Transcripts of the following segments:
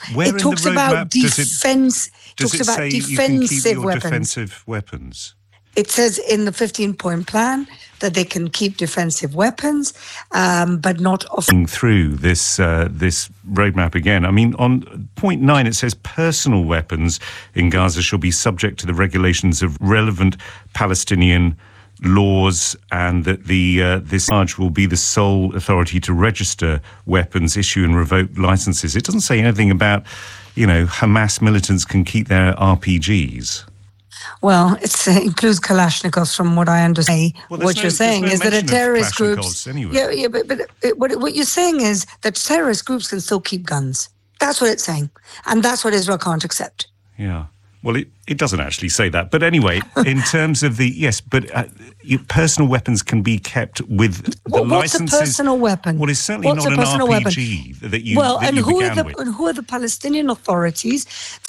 Where it talks about defense. Does it say you can keep your defensive weapons? It says in the 15-point plan that they can keep defensive weapons, but not through this roadmap again. I mean, on point 9, it says personal weapons in Gaza shall be subject to the regulations of relevant Palestinian laws, and that this charge will be the sole authority to register weapons, issue and revoke licenses. It doesn't say anything about, Hamas militants can keep their RPGs. Well, it includes Kalashnikovs, from what I understand. What you're saying is that terrorist groups... Anyway. Yeah, but what you're saying is that terrorist groups can still keep guns. That's what it's saying. And that's what Israel can't accept. Yeah. Well, it doesn't actually say that. But anyway, in terms of your personal weapons can be kept with the licenses. What's a personal weapon? Well, it's certainly not an RPG that you began with. And who are the Palestinian Authority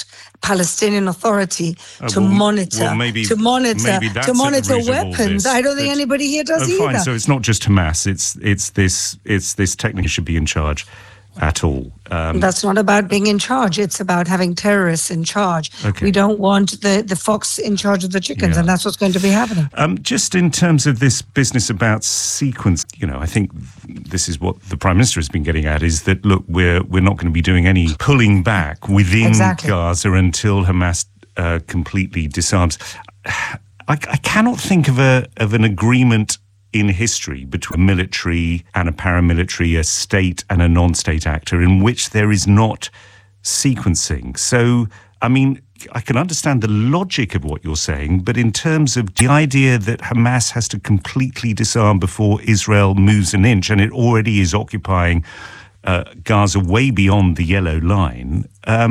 to monitor weapons? I don't think anybody here does either. Fine. So it's not just Hamas. It's this technician should be in charge at all. That's not about being in charge. It's about having terrorists in charge. Okay. We don't want the fox in charge of the chickens, and that's what's going to be happening. Just in terms of this business about sequence, I think this is what the Prime Minister has been getting at, is that, look, we're not going to be doing any pulling back within Gaza until Hamas completely disarms. I cannot think of an agreement in history between a military and a paramilitary, a state and a non-state actor, in which there is not sequencing. So, I mean, I can understand the logic of what you're saying, but in terms of the idea that Hamas has to completely disarm before Israel moves an inch, and it already is occupying Gaza way beyond the yellow line,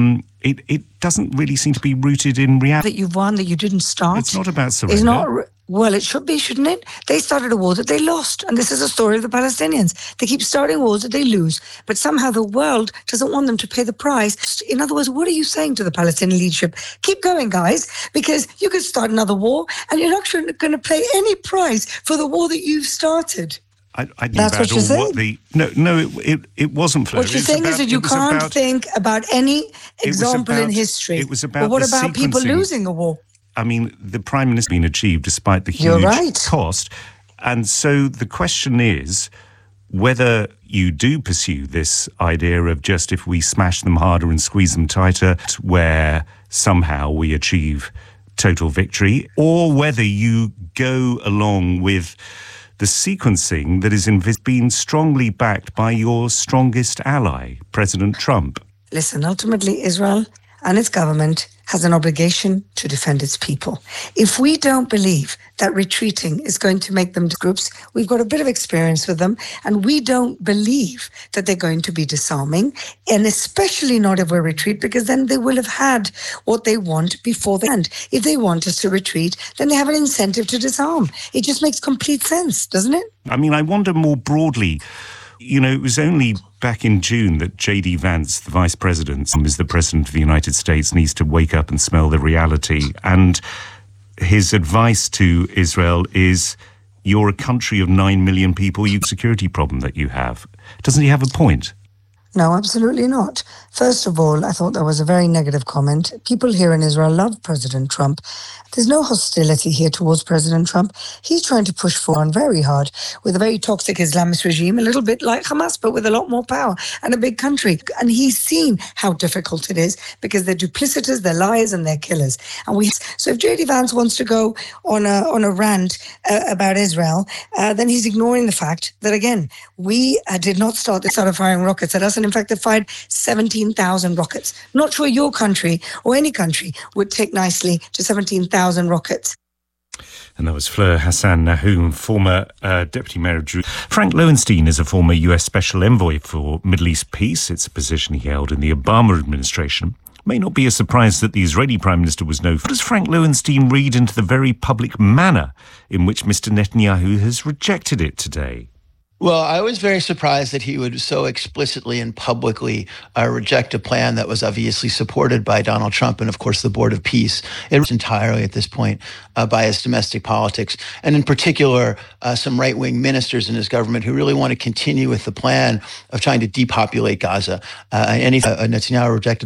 it doesn't really seem to be rooted in reality. That you've won, that you didn't start. It's not about surrender. Well, it should be, shouldn't it? They started a war that they lost, and this is a story of the Palestinians. They keep starting wars that they lose, but somehow the world doesn't want them to pay the price. In other words, what are you saying to the Palestinian leadership? Keep going, guys, because you could start another war, and you're not going to pay any price for the war that you've started. That's what you're saying? It wasn't. Fleur. What you're saying is that you can't think about any example in history. It was about but what about people losing a war? I mean, the Prime Minister has been achieved despite the huge cost. And so the question is whether you do pursue this idea of just if we smash them harder and squeeze them tighter, where somehow we achieve total victory, or whether you go along with the sequencing that is being strongly backed by your strongest ally, President Trump. Listen, ultimately, Israel and its government has an obligation to defend its people. If we don't believe that retreating is going to make them groups, we've got a bit of experience with them, and we don't believe that they're going to be disarming, and especially not if we retreat, because then they will have had what they want before the end. If they want us to retreat, then they have an incentive to disarm. It just makes complete sense, doesn't it? I mean, I wonder more broadly, it was only back in June that J.D. Vance, the Vice President, is the President of the United States, needs to wake up and smell the reality. And his advice to Israel is, you're a country of 9 million people, you have a security problem that you have. Doesn't he have a point? No, absolutely not. First of all, I thought that was a very negative comment. People here in Israel love President Trump. There's no hostility here towards President Trump. He's trying to push forward very hard with a very toxic Islamist regime, a little bit like Hamas, but with a lot more power and a big country. And he's seen how difficult it is because they're duplicitous, they're liars, and they're killers. So if J.D. Vance wants to go on a rant about Israel, then he's ignoring the fact that, again, we did not start firing rockets at us. And in fact, they fired 17,000 rockets. Not sure your country or any country would take nicely to 17,000 rockets. And that was Fleur Hassan Nahoum, former Deputy Mayor of Jerusalem. Frank Lowenstein is a former US Special Envoy for Middle East Peace. It's a position he held in the Obama administration. It may not be a surprise that the Israeli Prime Minister was no. What does Frank Lowenstein read into the very public manner in which Mr. Netanyahu has rejected it today? Well, I was very surprised that he would so explicitly and publicly reject a plan that was obviously supported by Donald Trump and, of course, the Board of Peace. It was entirely at this point by his domestic politics, and in particular, some right-wing ministers in his government who really want to continue with the plan of trying to depopulate Gaza. Netanyahu rejected